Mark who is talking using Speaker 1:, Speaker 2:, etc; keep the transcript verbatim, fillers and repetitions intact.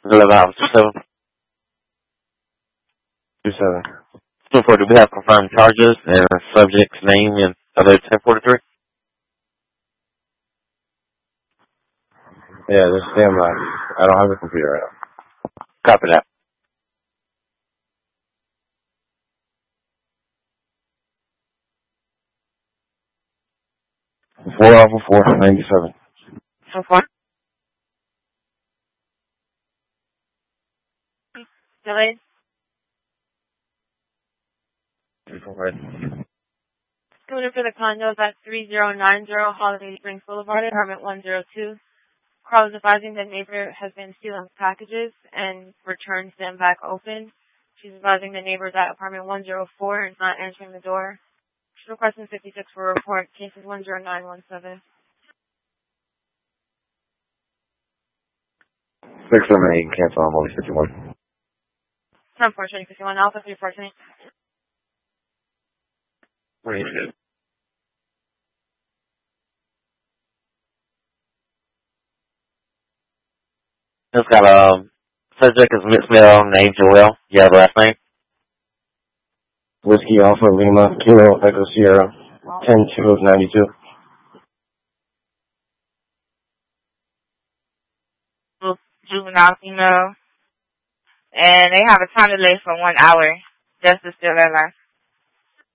Speaker 1: eleven Officer seven.
Speaker 2: two seven.
Speaker 1: two four, do we have confirmed charges and subject's name and other ten forty-three?
Speaker 2: Yeah, just stand by. I don't have a computer right now.
Speaker 1: Copy that.
Speaker 2: four Alpha four, ninety-seven.
Speaker 3: So far? Delayed? Scooter for the condos at three zero nine zero Holiday Springs Boulevard, apartment one oh two. Carl is advising that neighbor has been stealing packages and returns them back open. She's advising the neighbors at apartment one oh four and is not answering the door. She's requesting fifty-six for a report. Case is one zero nine one seven.
Speaker 2: six seven eight, cancel on Molly fifty-one.
Speaker 3: ten four, Shady fifty-one, Alpha three four twenty.
Speaker 1: It's got a um, subject is Miss Mel, name Joel. You have last name?
Speaker 2: Whiskey Alpha Lima, Kilo Echo Sierra, ten two of ninety-two.
Speaker 3: Juvenile female. And they have a time delay for one hour just to steal their life.